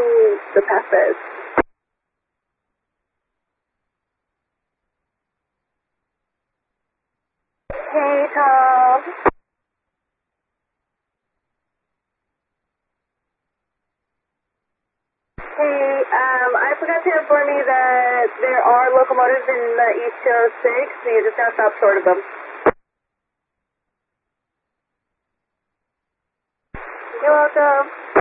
the Pathways. Hey, Tom. Hey, I forgot to inform you that there are locomotives in the East 206, and you just gotta stop short of them. You're welcome.